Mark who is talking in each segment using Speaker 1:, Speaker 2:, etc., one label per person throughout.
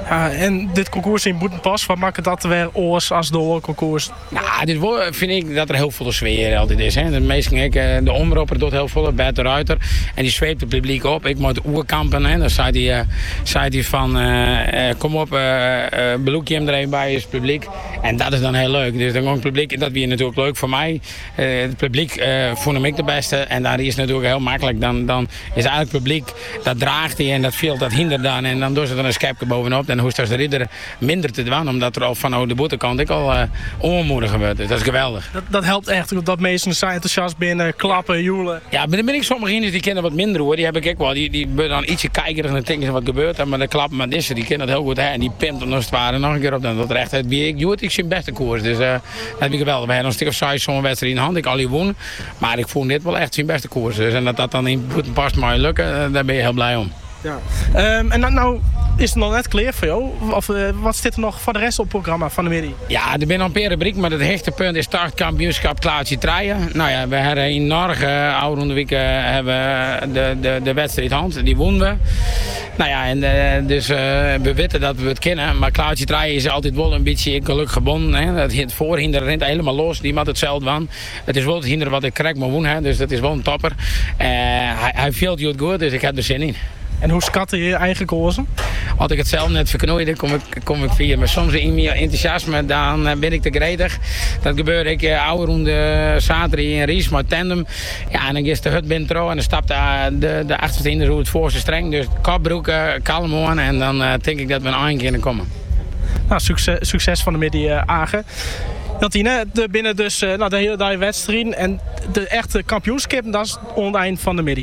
Speaker 1: En dit concours in Boetenpas, wat maakt dat weer oors als de concours?
Speaker 2: Nou, dit vind ik dat er heel veel sfeer altijd is. Hè. De meesten, de omroeper doet heel veel, Bert de Ruiter. En die zweept het publiek op. Ik moet oerkampen. Hè. Dan zei hij van, kom op, beloek je hem er even bij, is het publiek. En dat is dan heel leuk. Dus dan het publiek, dat weer natuurlijk leuk voor mij. Het publiek vond ik de beste. En daar is het natuurlijk heel makkelijk. Dan is eigenlijk het publiek, dat draagt hij en dat veel, dat hindert dan. En dan doen ze er een schepje bovenop. Dan hoeft de ridder minder te doen, omdat er al van de boetekant ik al onmoedig gebeurt. Dus dat is geweldig.
Speaker 1: Dat helpt echt, dat mensen zijn enthousiast binnen, klappen, joelen.
Speaker 2: Ja, maar dan ben ik sommige kinderen die kennen wat minder hoor. Die heb ik ook wel. Die dan ietsje kijkerig en dan denken ze wat gebeurt. Maar de klappen met deze, die kennen dat heel goed. Hè? En die pimpt hem als het ware nog een keer op. Dan dat recht. Ik zie beste koers. Dus dat heb ik geweldig. We hebben een stuk of 6 zo'n wedstrijd in de hand. Ik al die woon. Maar ik vond dit wel echt zijn beste koers. Dus, en dat dan in Boetenpas maar lukken, daar ben je heel blij om.
Speaker 1: Ja. En nou is het nog net klaar voor jou? Of wat zit er nog voor de rest op het programma van de middag?
Speaker 2: Ja, er ben al een paar rubriek, maar het hechtpunt is startkampioenschap Klaartje Treien. Nou ja, we hebben in Norge, oude week, hebben de wedstrijd hand. Die wonnen we. Nou ja, en dus we weten dat we het kennen. Maar Klaartje Treien is altijd wel een beetje geluk gebonden. Hè. Het voorhinder rent helemaal los. Die maakt hetzelfde van. Het is wel het hinder wat ik krijg maar woon. Hè. Dus dat is wel een topper. Hij veelt het goed, dus ik heb er zin in.
Speaker 1: En hoe schatte je eigen koersen?
Speaker 2: Als ik het zelf net verknoeide, kom ik via. Maar soms in mijn enthousiasme, dan ben ik te gretig. Dat gebeurde ik oude ronde zaterdag in Ries, maar tandem. Ja, en dan is de hut binnen en dan stapt de achterste hoe het voorste streng. Dus kopbroeken, kalm aan en dan denk ik dat we een eind kunnen komen.
Speaker 1: Nou, succes van de middag, Agen. Jantine, binnen dus de hele dag wedstrijd en de echte kampioenschap, dat is het eind van de middag.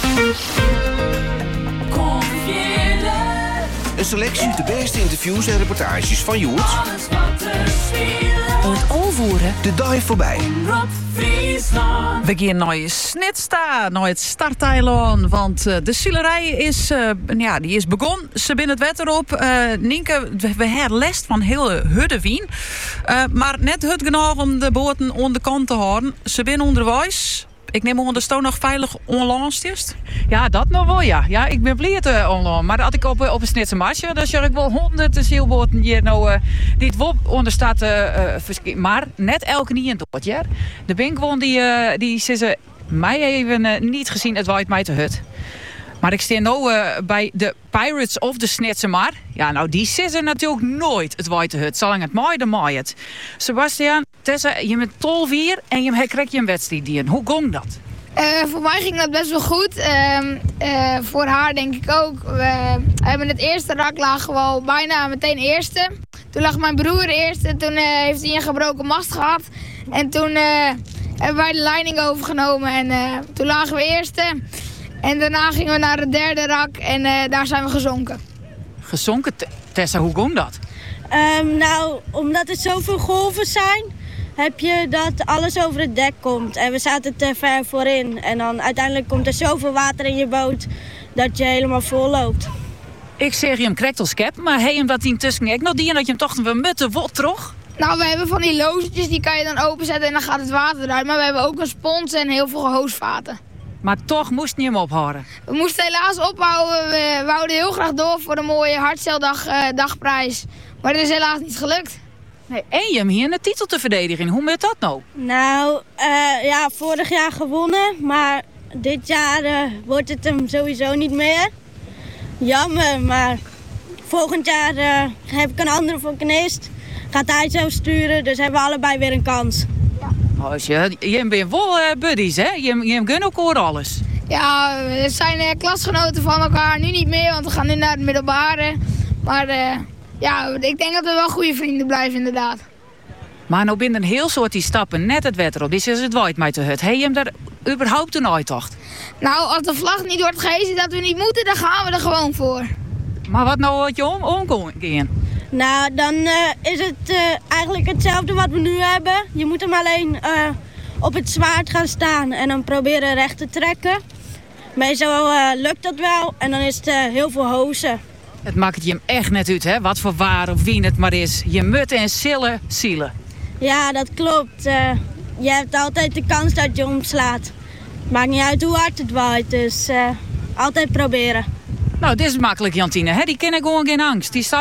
Speaker 3: Een selectie de beste interviews en reportages van Joert.
Speaker 4: Het overvoeren.
Speaker 3: De dive voorbij.
Speaker 4: We gaan naar je snitsta, naar het starteiland. Want de Sulerij is, die is begonnen. Ze binnen het wetter op. Nienke, we hebben lest van hele hudde wien. Maar net hut genoeg om de boten onder de kant te houden. Ze binnen onderwijs. Ik neem aan dat je nog veilig online is.
Speaker 5: Ja, dat nog wel, ja. Ja, ik ben blij online. Maar als ik op een snitse marsje, dan zeg ik wel 100 zielboten hier nou die het wop onder staat. Maar net elke niet in het jaar. De Binkwon die ze mij even niet gezien, het waait mij te hut. Maar ik sta nu bij de Pirates of the Snitse Mar. Ja, nou, die zitten natuurlijk nooit het waait te hut. Zolang het mooi, dan mooi het. Sebastian, Tessa, je bent 12 hier en je krijgt je een wedstrijd in. Hoe ging dat?
Speaker 6: Voor mij ging dat best wel goed. Voor haar denk ik ook. We hebben het eerste rak lagen wel bijna meteen eerste. Toen lag mijn broer eerste. Toen heeft hij een gebroken mast gehad. En toen hebben wij de leiding overgenomen. En toen lagen we eerste. En daarna gingen we naar het derde rak. En daar zijn we gezonken.
Speaker 5: Gezonken? Tessa, hoe ging dat?
Speaker 7: Nou, omdat er zoveel golven zijn, heb je dat alles over het dek komt. En we zaten te ver voorin. En dan uiteindelijk komt er zoveel water in je boot dat je helemaal vol loopt.
Speaker 5: Ik zeg je hem krijgt als cap, maar hij hem dat intussen ik nog die en dat je hem toch een mutte wat toch?
Speaker 6: Nou, we hebben van die loodjes, die kan je dan openzetten en dan gaat het water eruit. Maar we hebben ook een spons en heel veel hoosvaten.
Speaker 5: Maar toch moest je hem ophouden.
Speaker 6: We moesten helaas ophouden. We wouden heel graag door voor een mooie hartceldag dagprijs. Maar dat is helaas niet gelukt.
Speaker 5: Nee, en je hem hier een titel te verdedigen. Hoe moet dat nou?
Speaker 7: Nou, vorig jaar gewonnen. Maar dit jaar wordt het hem sowieso niet meer. Jammer, maar volgend jaar heb ik een andere voor Knist. Gaat hij zo sturen, dus hebben we allebei weer een kans.
Speaker 5: Je bent wel buddies, hè? Je gunnen elkaar alles.
Speaker 6: Ja, we zijn klasgenoten van elkaar. Nu niet meer, want we gaan nu naar het middelbare. Maar ik denk dat we wel goede vrienden blijven, inderdaad.
Speaker 5: Maar nou binnen een heel soort die stappen net het wetter op. Die is het waait mij te hut. Heb je hem daar überhaupt een uittocht?
Speaker 6: Nou, als de vlag niet wordt gehezen dat we niet moeten, dan gaan we er gewoon voor.
Speaker 5: Maar wat nou wat je omgaan?
Speaker 7: Nou, dan is het eigenlijk hetzelfde wat we nu hebben. Je moet hem alleen op het zwaard gaan staan en dan proberen recht te trekken. Meestal lukt dat wel en dan is het heel veel hozen.
Speaker 5: Het maakt je hem echt net uit, hè? Wat voor waar of wie het maar is. Je mutten en zielen.
Speaker 7: Ja, dat klopt. Je hebt altijd de kans dat je omslaat. Maakt niet uit hoe hard het waait, dus altijd proberen.
Speaker 5: Nou, dit is makkelijk, Jantine. Hè? Die kennen gewoon geen angst. Die